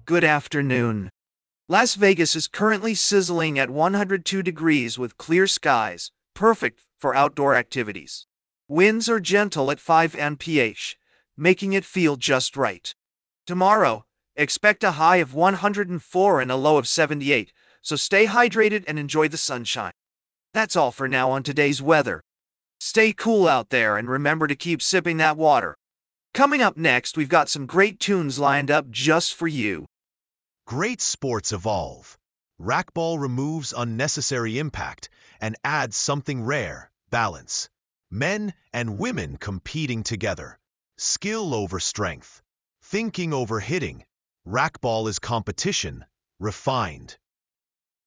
good afternoon. Las Vegas is currently sizzling at 102 degrees with clear skies, perfect for outdoor activities. Winds are gentle at 5 mph, making it feel just right. Tomorrow, expect a high of 104 and a low of 78, so stay hydrated and enjoy the sunshine. That's all for now on today's weather. Stay cool out there and remember to keep sipping that water. Coming up next, we've got some great tunes lined up just for you. Great sports evolve. Racquetball removes unnecessary impact and adds something rare, balance. Men and women competing together. Skill over strength. Thinking over hitting. Racquetball is competition, refined.